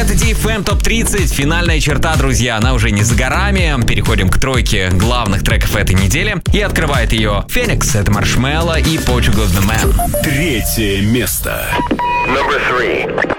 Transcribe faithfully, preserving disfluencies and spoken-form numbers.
Это ди эф эм топ тридцать, финальная черта, друзья, она уже не за горами. Переходим к тройке главных треков этой недели. И открывает ее Phoenix, это Marshmello и Portugal The Man. Третье место. Number three.